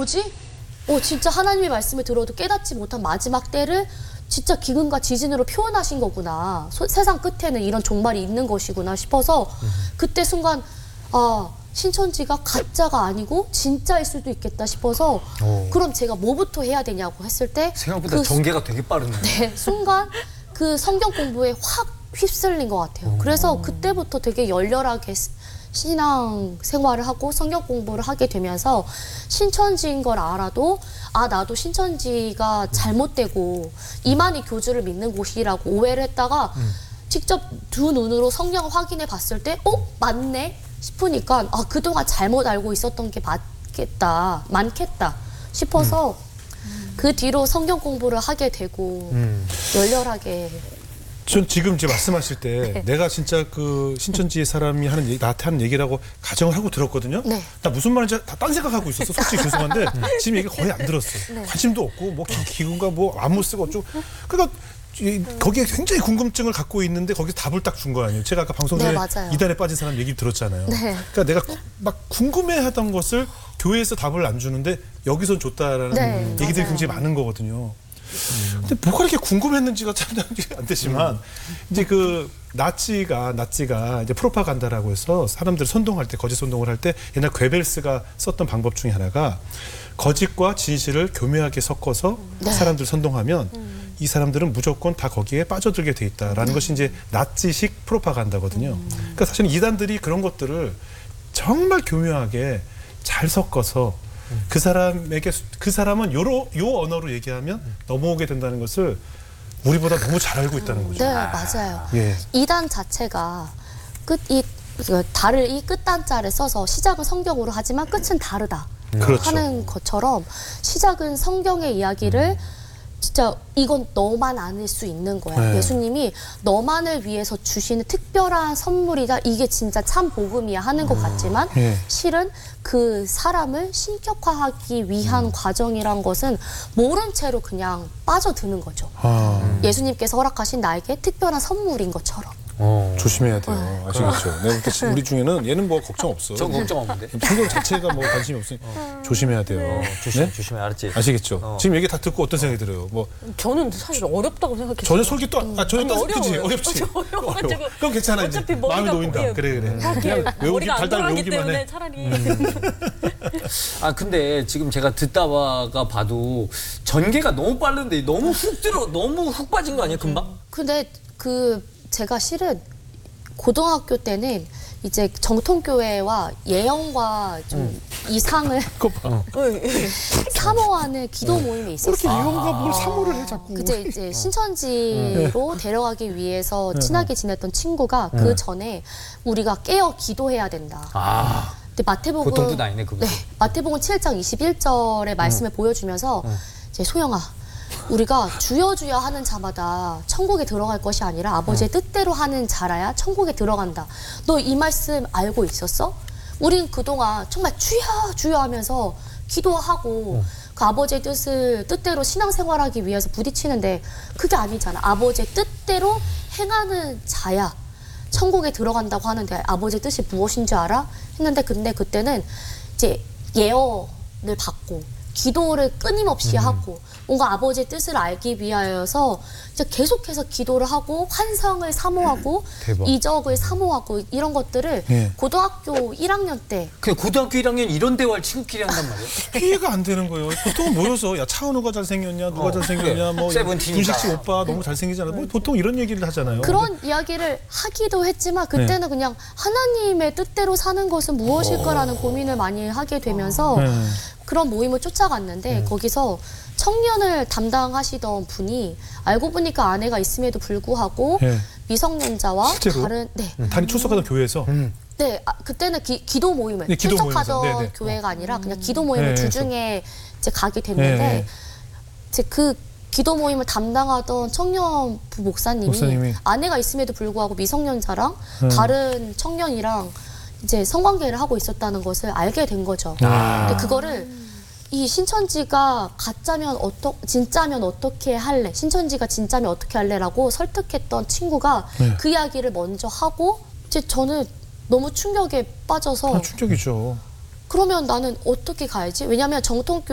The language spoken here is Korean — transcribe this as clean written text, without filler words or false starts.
뭐지? 진짜 하나님의 말씀을 들어도 깨닫지 못한 마지막 때를 진짜 기근과 지진으로 표현하신 거구나. 세상 끝에는 이런 종말이 있는 것이구나 싶어서 그때 순간 신천지가 가짜가 아니고 진짜일 수도 있겠다 싶어서 그럼 제가 뭐부터 해야 되냐고 했을 때 생각보다 전개가 되게 빠르네요. 네, 순간 그 성경 공부에 확 휩쓸린 것 같아요. 그래서 그때부터 되게 열렬하게 신앙 생활을 하고 성경 공부를 하게 되면서 신천지인 걸 알아도 나도 신천지가 잘못되고 이만희 교주를 믿는 곳이라고 오해를 했다가 직접 두 눈으로 성경을 확인해 봤을 때 맞네 싶으니까 그동안 잘못 알고 있었던 게 많겠다 싶어서 그 뒤로 성경 공부를 하게 되고 열렬하게 전 지금 이제 말씀하실 때 네. 내가 진짜 그 신천지의 사람이 나한테 하는 얘기라고 가정을 하고 들었거든요. 네. 나 무슨 말인지 다 딴 생각하고 있었어. 솔직히 죄송한데 지금 얘기 거의 안 들었어. 네. 관심도 없고 뭐 기근가 뭐 안무 쓰고 어쩌고. 그러니까 거기에 굉장히 궁금증을 갖고 있는데 거기서 답을 딱 준 거 아니에요. 제가 아까 방송 전에 맞아요. 이단에 빠진 사람 얘기 들었잖아요. 네. 그러니까 내가 막 궁금해하던 것을 교회에서 답을 안 주는데 여기선 줬다라는 얘기들이 맞아요. 굉장히 많은 거거든요. 근데 뭐가 이렇게 궁금했는지가 참 안 되지만 이제 그 나치가 이제 프로파간다라고 해서 사람들 선동할 때 거짓 선동을 할 때 옛날 괴벨스가 썼던 방법 중에 하나가 거짓과 진실을 교묘하게 섞어서 사람들 선동하면 이 사람들은 무조건 다 거기에 빠져들게 돼 있다라는 것이 이제 나치식 프로파간다거든요. 그러니까 사실은 이단들이 그런 것들을 정말 교묘하게 잘 섞어서 그 사람은 요 언어로 얘기하면 넘어오게 된다는 것을 우리보다 너무 잘 알고 있다는 거죠. 네, 맞아요. 예. 이단 자체가 이 끝단자를 써서 시작은 성경으로 하지만 끝은 다르다 그렇죠. 하는 것처럼 시작은 성경의 이야기를 진짜 이건 너만 아는 수 있는 거야. 네. 예수님이 너만을 위해서 주시는 특별한 선물이다. 이게 진짜 참 복음이야 하는 것 같지만 예. 실은 그 사람을 신격화하기 위한 과정이란 것은 모른 채로 그냥 빠져드는 거죠. 예수님께서 허락하신 나에게 특별한 선물인 것처럼. 조심해야 돼요. 아시겠죠? 내가 볼 때 우리 중에는 얘는 뭐 걱정 없어. 전 걱정 없는데. 성경 자체가 뭐 관심이 없으니까 조심해야 돼요. 조심해, 알았지? 아시겠죠? 지금 얘기 다 듣고 어떤 생각이 들어요? 뭐 저는 사실 어렵다고 생각했어요. 전혀 솔깃도 전혀 그치? 어려워요. 어렵지. 어려워가지고. 그럼 괜찮아 이제 어차피 마음이 머리가 놓인다. 그래. 이렇게 외우기 머리가 안 달달 돌아가기 외우기만 때문에 해. 차라리 근데 지금 제가 듣다가 봐도 전개가 너무 빠른데 너무 훅 빠진 거 아니에요, 금방? 근데 제가 실은 고등학교 때는 이제 정통교회와 예언과 좀 이상을 사모하는 기도 모임이 있었어요. 그렇게 이용과 뭘 사모를 해 자꾸. 그때 이제 신천지로 데려가기 위해서 친하게 지냈던 친구가 그 전에 우리가 깨어 기도해야 된다. 근데 마태복음 보통 뜻 아니네, 그거. 네, 마태복음 7장 21절의 말씀을 보여주면서 이제 소영아, 우리가 주여 주여 하는 자마다 천국에 들어갈 것이 아니라 아버지의 뜻대로 하는 자라야 천국에 들어간다. 너 이 말씀 알고 있었어? 우린 그동안 정말 주여 주여 하면서 기도하고 그 아버지의 뜻대로 신앙생활하기 위해서 부딪히는데 그게 아니잖아. 아버지의 뜻대로 행하는 자야 천국에 들어간다고 하는데 아버지의 뜻이 무엇인지 알아? 했는데 근데 그때는 이제 예언을 받고 기도를 끊임없이 하고 뭔가 아버지의 뜻을 알기 위하여서 이제 계속해서 기도를 하고 환상을 사모하고 대박. 이적을 사모하고 이런 것들을 예. 고등학교 1학년 때 그냥 고등학교 1학년 이런 대화를 친구끼리 한단 말이에요? 이해가 안 되는 거예요. 보통 모여서 야 차은우가 잘생겼냐 누가 잘생겼냐 그래. 뭐 세븐틴이다. 분식 씨 오빠 너무 잘생기잖아. 뭐 보통 이런 얘기를 하잖아요. 그런 이야기를 하기도 했지만 그때는 그냥 하나님의 뜻대로 사는 것은 무엇일까라는 고민을 많이 하게 되면서 그런 모임을 쫓아갔는데 거기서 청년을 담당하시던 분이 알고 보니까 아내가 있음에도 불구하고 미성년자와 실제로? 다른 단이 출석하던 교회에서 그때는 기도 모임을 네, 기도 출석하던 모임에서. 네네. 교회가 아니라 그냥 기도 모임을 네, 주중에 이제 가게 됐는데 이제 그 기도 모임을 담당하던 청년 목사님이 아내가 있음에도 불구하고 미성년자랑 다른 청년이랑 이제 성관계를 하고 있었다는 것을 알게 된 거죠. 근데 그거를 이 신천지가 가짜면 진짜면 어떻게 할래? 신천지가 진짜면 어떻게 할래라고 설득했던 친구가 그 이야기를 먼저 하고 이제 저는 너무 충격에 빠져서 충격이죠. 그러면 나는 어떻게 가야지? 왜냐하면 정통교